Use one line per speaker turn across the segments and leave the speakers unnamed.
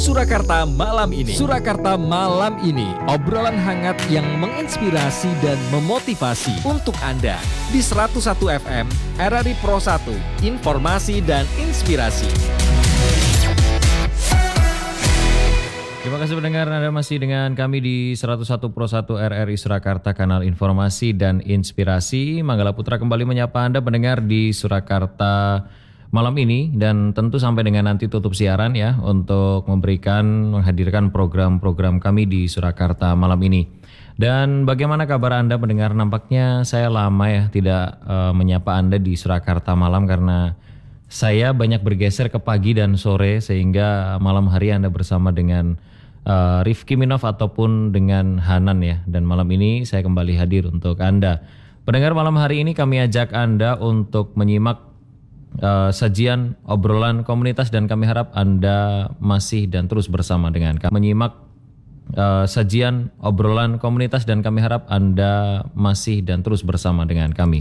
Surakarta malam ini. Surakarta malam ini, obrolan hangat yang menginspirasi dan memotivasi untuk Anda di 101 FM RRI Pro 1, informasi dan inspirasi.
Terima kasih pendengar, Anda masih dengan kami di 101 Pro 1 RRI Surakarta, kanal informasi dan inspirasi. Manggala Putra kembali menyapa Anda pendengar di Surakarta malam ini, dan tentu sampai dengan nanti tutup siaran ya, untuk menghadirkan program-program kami di Surakarta malam ini. Dan bagaimana kabar Anda pendengar? Nampaknya saya lama ya tidak menyapa Anda di Surakarta malam karena saya banyak bergeser ke pagi dan sore, sehingga malam hari Anda bersama dengan Rifki Minov ataupun dengan Hanan ya. Dan malam ini saya kembali hadir untuk Anda. Pendengar, malam hari ini kami ajak Anda untuk menyimak sajian obrolan komunitas, dan kami harap Anda masih dan terus bersama dengan kami. Menyimak sajian obrolan komunitas, dan kami harap Anda masih dan terus bersama dengan kami.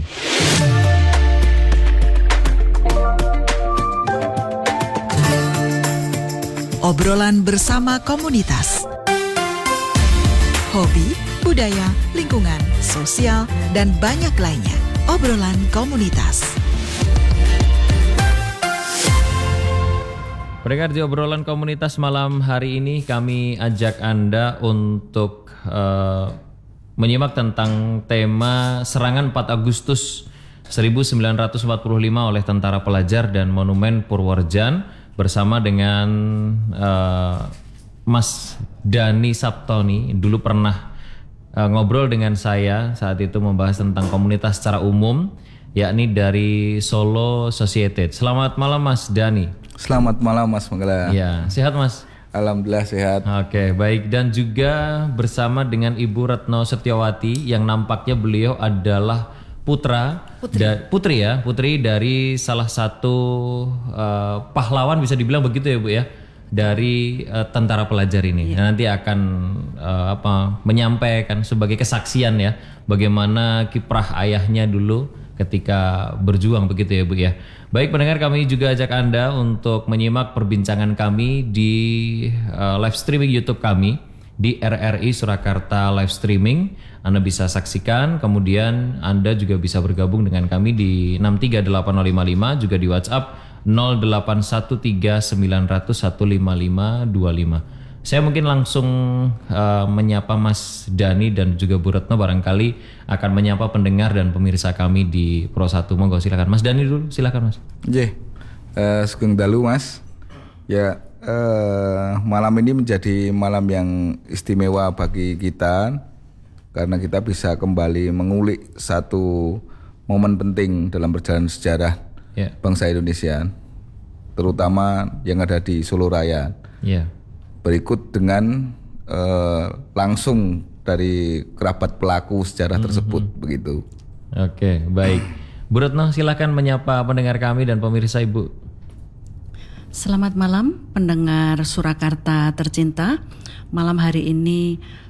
Obrolan bersama komunitas. Hobi, budaya, lingkungan, sosial, dan banyak lainnya. Obrolan komunitas.
Pendengar, di obrolan komunitas malam hari ini kami ajak Anda untuk menyimak tentang tema serangan 4 Agustus 1945 oleh tentara pelajar dan Monumen Purworejan, bersama dengan Mas Dhani Saptoni. Dulu pernah ngobrol dengan saya, saat itu membahas tentang komunitas secara umum, yakni dari Solo Society. Selamat malam Mas Dhani.
Selamat malam Mas Manggala.
Ya, sehat Mas?
Alhamdulillah sehat.
Oke, baik. Dan juga bersama dengan Ibu Retno Setiawati, yang nampaknya beliau adalah putri dari salah satu pahlawan, bisa dibilang begitu ya Bu ya, dari tentara pelajar ini. Nah, nanti akan menyampaikan sebagai kesaksian ya, bagaimana kiprah ayahnya dulu ketika berjuang, begitu ya Bu ya. Baik pendengar, kami juga ajak Anda untuk menyimak perbincangan kami di live streaming YouTube kami di RRI Surakarta live streaming. Anda bisa saksikan, kemudian Anda juga bisa bergabung dengan kami di 63855, juga di WhatsApp 081390015525. Saya mungkin langsung menyapa Mas Dhani dan juga Bu Retno, barangkali akan menyapa pendengar dan pemirsa kami di Pro 1. Monggo silakan Mas Dhani dulu, silakan Mas.
Sugeng dalu Mas. Ya, malam ini menjadi malam yang istimewa bagi kita, karena kita bisa kembali mengulik satu momen penting dalam perjalanan sejarah bangsa Indonesia, terutama yang ada di Solo Raya. Berikut dengan langsung dari kerabat pelaku sejarah tersebut, begitu.
Oke, baik. Bu Retno, silakan menyapa pendengar kami dan pemirsa Ibu.
Selamat malam pendengar Surakarta tercinta. Malam hari ini